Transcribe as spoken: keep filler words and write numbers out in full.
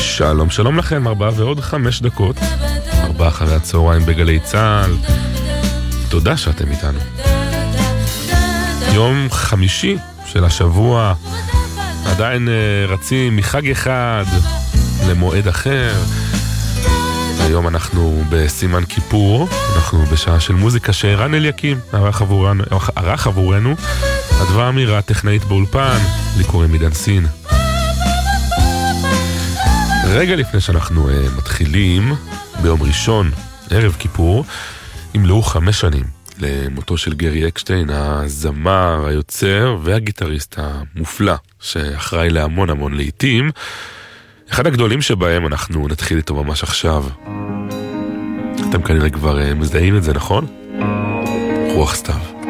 שלום, שלום לכם, ארבעה ועוד חמש דקות, ארבעה אחרי הצהריים בגלי צהל. תודה שאתם איתנו. יום חמישי של השבוע, עדיין רצים מחג אחד למועד אחר. היום אנחנו בסימן כיפור, אנחנו בשעה של מוזיקה שערן אליקים ערך עבורנו, ערך עבורנו. אדווה אמירה, טכנאית באולפן, לי קוראים עידן סין. רגע לפני שאנחנו uh, מתחילים, ביום ראשון, ערב כיפור, ימלאו חמש שנים למותו של גרי אקשטיין, הזמר, היוצר והגיטריסט המופלא, שאחראי להמון המון לעיתים. אחד הגדולים שבהם, אנחנו נתחיל איתו ממש עכשיו. אתם כנראה כבר uh, מזדהים את זה, נכון? רוח סתיו.